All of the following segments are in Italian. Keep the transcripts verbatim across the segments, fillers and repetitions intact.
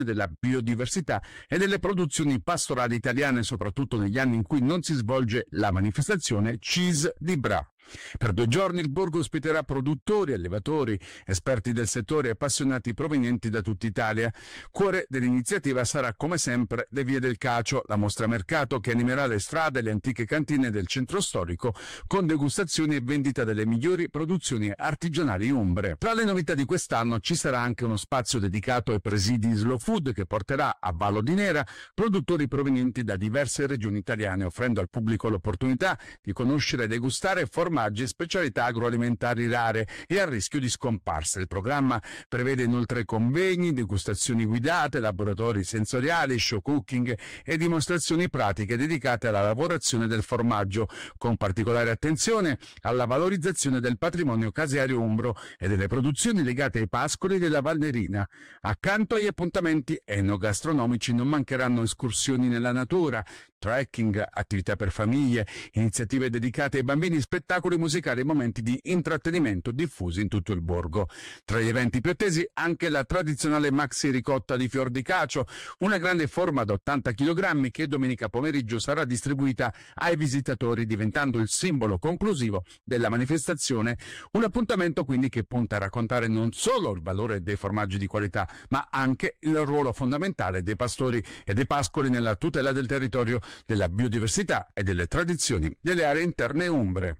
della biodiversità e delle produzioni pastorali italiane, soprattutto negli anni in cui non si svolge la manifestazione Cheese di Bra. Per due giorni il borgo ospiterà produttori, allevatori, esperti del settore e appassionati provenienti da tutta Italia. Cuore dell'iniziativa sarà come sempre le Vie del Cacio, la mostra mercato che animerà le strade e le antiche cantine del centro storico con degustazioni e vendita delle migliori produzioni artigianali umbre. Tra le novità di quest'anno ci sarà anche uno spazio dedicato ai presidi slow food che porterà a Vallo di Nera produttori provenienti da diverse regioni italiane, offrendo al pubblico l'opportunità di conoscere e degustare formaggi e specialità agroalimentari rare e a rischio di scomparsa. Il programma prevede inoltre convegni, degustazioni guidate, laboratori sensoriali, show cooking e dimostrazioni pratiche dedicate alla lavorazione del formaggio, con particolare attenzione alla valorizzazione del patrimonio caseario umbro e delle produzioni legate ai pascoli della Valnerina. Accanto agli appuntamenti enogastronomici non mancheranno escursioni nella natura, trekking, attività per famiglie, iniziative dedicate ai bambini, spettacoli musicali e momenti di intrattenimento diffusi in tutto il borgo. Tra gli eventi più attesi anche la tradizionale maxi ricotta di fior di cacio, una grande forma da ottanta chilogrammi che domenica pomeriggio sarà distribuita ai visitatori, diventando il simbolo conclusivo della manifestazione. Un appuntamento quindi che punta a raccontare non solo il valore dei formaggi di qualità, ma anche il ruolo fondamentale dei pastori e dei pascoli nella tutela del territorio, della biodiversità e delle tradizioni delle aree interne umbre.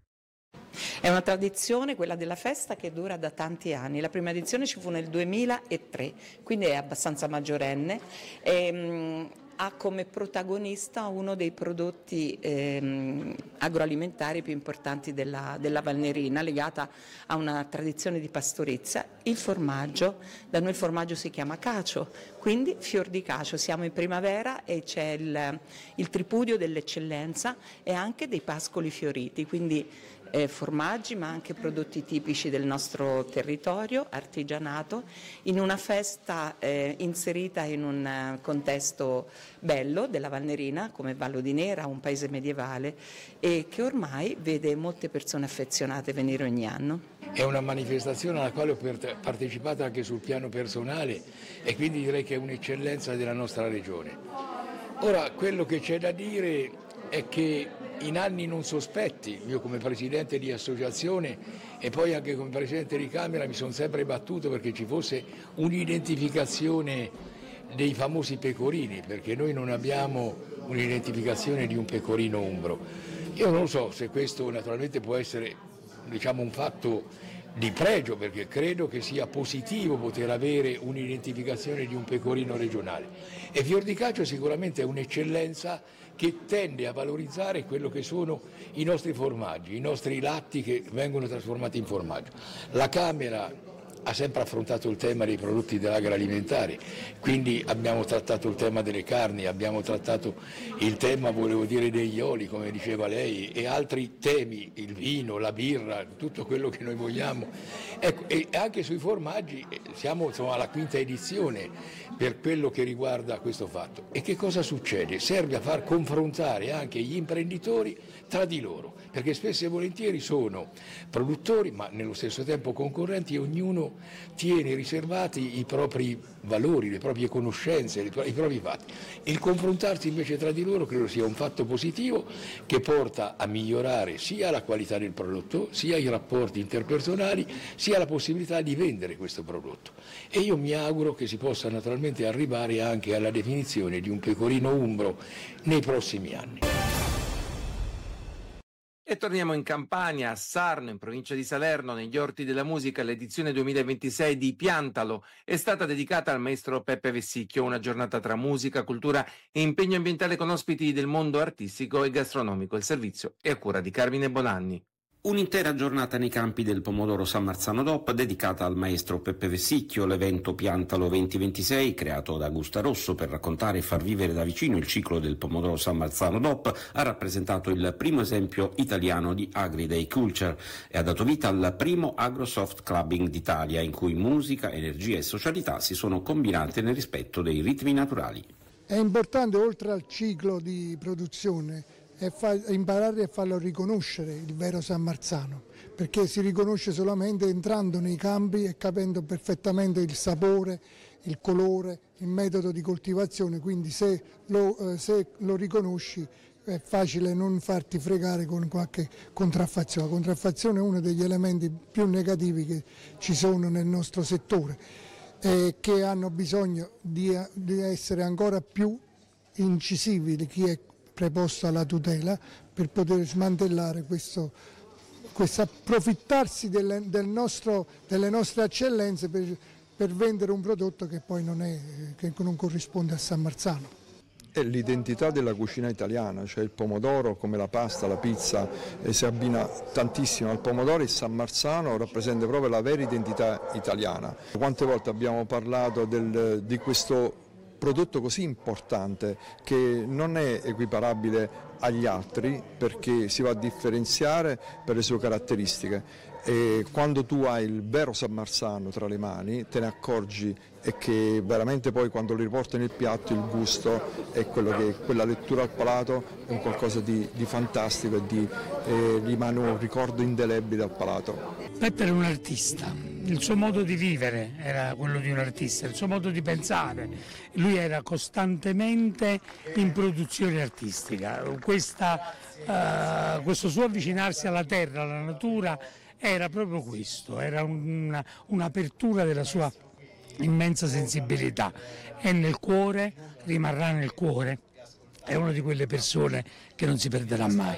È una tradizione, quella della festa, che dura da tanti anni. La prima edizione ci fu nel duemilatré, quindi è abbastanza maggiorenne. E, mh, ha come protagonista uno dei prodotti ehm, agroalimentari più importanti della, della Valnerina, legata a una tradizione di pastorizia, il formaggio. Da noi il formaggio si chiama cacio, quindi fior di cacio. Siamo in primavera e c'è il, il tripudio dell'eccellenza e anche dei pascoli fioriti, quindi Eh, formaggi ma anche prodotti tipici del nostro territorio, artigianato, in una festa eh, inserita in un uh, contesto bello della Valnerina come Vallo di Nera, un paese medievale, e che ormai vede molte persone affezionate venire ogni anno. È una manifestazione alla quale ho partecipato anche sul piano personale e quindi direi che è un'eccellenza della nostra regione. Ora, quello che c'è da dire è che in anni non sospetti, io come presidente di associazione e poi anche come presidente di Camera mi sono sempre battuto perché ci fosse un'identificazione dei famosi pecorini, perché noi non abbiamo un'identificazione di un pecorino umbro. Io non so se questo naturalmente può essere, diciamo, un fatto di pregio, perché credo che sia positivo poter avere un'identificazione di un pecorino regionale, e fior di cacio sicuramente è un'eccellenza che tende a valorizzare quello che sono i nostri formaggi, i nostri latti che vengono trasformati in formaggio. La Camera ha sempre affrontato il tema dei prodotti dell'agroalimentare, quindi abbiamo trattato il tema delle carni, abbiamo trattato il tema, volevo dire, degli oli, come diceva lei, e altri temi, il vino, la birra, tutto quello che noi vogliamo. Ecco, e anche sui formaggi siamo, insomma, alla quinta edizione per quello che riguarda questo fatto. E che cosa succede? Serve a far confrontare anche gli imprenditori tra di loro, perché spesso e volentieri sono produttori ma nello stesso tempo concorrenti, e ognuno tiene riservati i propri valori, le proprie conoscenze, i propri fatti. Il confrontarsi invece tra di loro credo sia un fatto positivo che porta a migliorare sia la qualità del prodotto, sia i rapporti interpersonali, sia la possibilità di vendere questo prodotto. E io mi auguro che si possa naturalmente arrivare anche alla definizione di un pecorino umbro nei prossimi anni. E torniamo in Campania, a Sarno, in provincia di Salerno, negli Orti della Musica. L'edizione duemilaventisei di Piantalo è stata dedicata al maestro Peppe Vessicchio, una giornata tra musica, cultura e impegno ambientale con ospiti del mondo artistico e gastronomico. Il servizio è a cura di Carmine Bonanni. Un'intera giornata nei campi del pomodoro San Marzano D O P dedicata al maestro Peppe Vessicchio. L'evento Piantalo duemilaventisei, creato da Augusta Rosso per raccontare e far vivere da vicino il ciclo del pomodoro San Marzano D O P, ha rappresentato il primo esempio italiano di Agri-Day Culture e ha dato vita al primo AgroSoft Clubbing d'Italia, in cui musica, energia e socialità si sono combinate nel rispetto dei ritmi naturali. È importante, oltre al ciclo di produzione, e fa, imparare a farlo riconoscere il vero San Marzano, perché si riconosce solamente entrando nei campi e capendo perfettamente il sapore, il colore, il metodo di coltivazione, quindi se lo, eh, se lo riconosci è facile non farti fregare con qualche contraffazione. La contraffazione è uno degli elementi più negativi che ci sono nel nostro settore e che hanno bisogno di, di essere ancora più incisivi di chi è preposto alla tutela per poter smantellare questo, questo approfittarsi delle, del nostro, delle nostre eccellenze per, per vendere un prodotto che poi non, è, che non corrisponde a San Marzano. È l'identità della cucina italiana, cioè il pomodoro come la pasta, la pizza, eh, si abbina tantissimo al pomodoro e San Marzano rappresenta proprio la vera identità italiana. Quante volte abbiamo parlato del, di questo prodotto così importante che non è equiparabile agli altri perché si va a differenziare per le sue caratteristiche e quando tu hai il vero San Marzano tra le mani te ne accorgi e che veramente poi quando lo riporti nel piatto il gusto è quello che quella lettura al palato è un qualcosa di, di fantastico e di, eh, rimane un ricordo indelebile al palato. Peppe era un artista, il suo modo di vivere era quello di un artista, il suo modo di pensare, lui era costantemente in produzione artistica, Questa, uh, questo suo avvicinarsi alla terra, alla natura era proprio questo, era una, un'apertura della sua immensa sensibilità e nel cuore, rimarrà nel cuore, è una di quelle persone che non si perderà mai.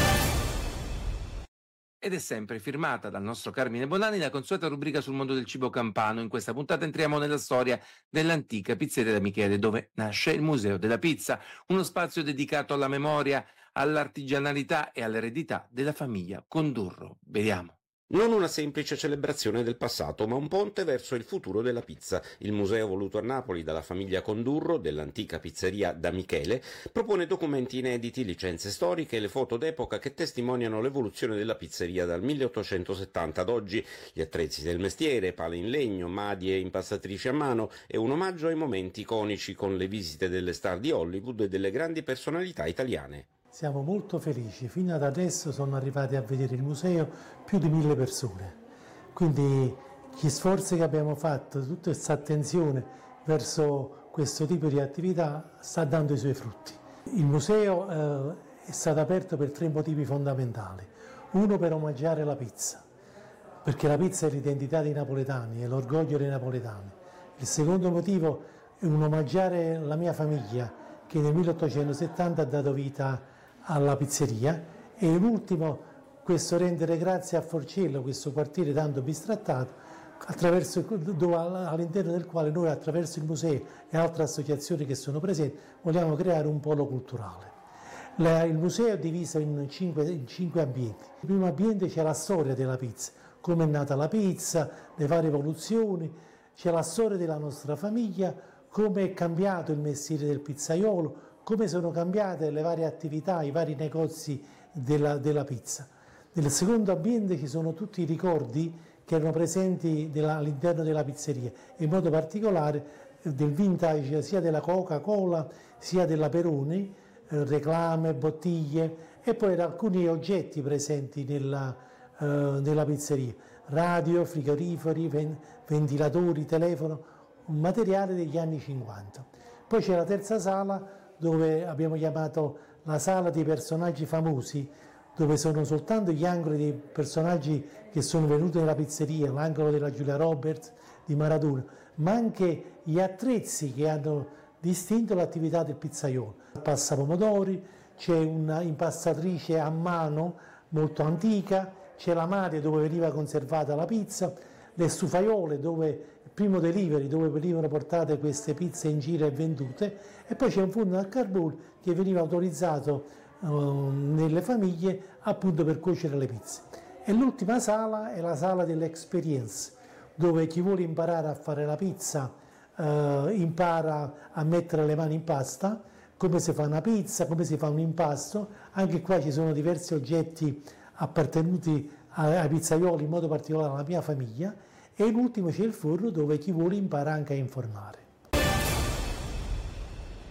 Ed è sempre firmata dal nostro Carmine Bonanni la consueta rubrica sul mondo del cibo campano. In questa puntata entriamo nella storia dell'antica pizzeria da Michele, dove nasce il Museo della Pizza, uno spazio dedicato alla memoria, all'artigianalità e all'eredità della famiglia Condurro. Vediamo. Non una semplice celebrazione del passato, ma un ponte verso il futuro della pizza. Il museo voluto a Napoli dalla famiglia Condurro, dell'antica pizzeria da Michele, propone documenti inediti, licenze storiche e le foto d'epoca che testimoniano l'evoluzione della pizzeria dal milleottocentosettanta ad oggi, gli attrezzi del mestiere, pale in legno, madie e impastatrici a mano e un omaggio ai momenti iconici con le visite delle star di Hollywood e delle grandi personalità italiane. Siamo molto felici, fino ad adesso sono arrivati a vedere il museo più di mille persone, quindi gli sforzi che abbiamo fatto, tutta questa attenzione verso questo tipo di attività sta dando i suoi frutti. Il museo eh, è stato aperto per tre motivi fondamentali. Uno, per omaggiare la pizza, perché la pizza è l'identità dei napoletani, è l'orgoglio dei napoletani. Il secondo motivo è un omaggiare la mia famiglia che nel milleottocentosettanta ha dato vita alla pizzeria e l'ultimo, questo rendere grazie a Forcello, questo quartiere tanto bistrattato, attraverso, dove, all'interno del quale noi attraverso il museo e altre associazioni che sono presenti vogliamo creare un polo culturale. La, il museo è diviso in cinque, in cinque ambienti. Il primo ambiente c'è la storia della pizza, come è nata la pizza, le varie evoluzioni, c'è la storia della nostra famiglia, come è cambiato il mestiere del pizzaiolo, come sono cambiate le varie attività, i vari negozi della, della pizza. Nel secondo ambiente ci sono tutti i ricordi che erano presenti della, all'interno della pizzeria, in modo particolare del vintage sia della Coca-Cola sia della Peroni, eh, reclame, bottiglie e poi alcuni oggetti presenti nella, eh, nella pizzeria, radio, frigoriferi, ven, ventilatori, telefono, un materiale degli anni cinquanta. Poi c'è la terza sala dove abbiamo chiamato la sala dei personaggi famosi, dove sono soltanto gli angoli dei personaggi che sono venuti nella pizzeria, l'angolo della Giulia Roberts, di Maradona, ma anche gli attrezzi che hanno distinto l'attività del pizzaiolo. Passapomodori, c'è una impastatrice a mano molto antica, c'è la madre dove veniva conservata la pizza, le stufaiole dove primo delivery dove venivano portate queste pizze in giro e vendute e poi c'è un forno a carbone che veniva autorizzato uh, nelle famiglie appunto per cuocere le pizze. E l'ultima sala è la sala dell'experience dove chi vuole imparare a fare la pizza uh, impara a mettere le mani in pasta, come si fa una pizza, come si fa un impasto. Anche qua ci sono diversi oggetti appartenuti ai pizzaioli, in modo particolare alla mia famiglia. E in ultimo c'è il forno dove chi vuole impara anche a infornare.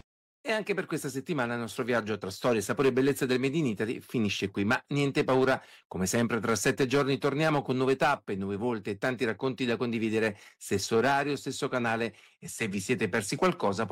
E anche per questa settimana il nostro viaggio tra storia, sapore e bellezza del Made in Italy finisce qui, ma niente paura, come sempre tra sette giorni torniamo con nuove tappe, nuove volte e tanti racconti da condividere, stesso orario, stesso canale, e se vi siete persi qualcosa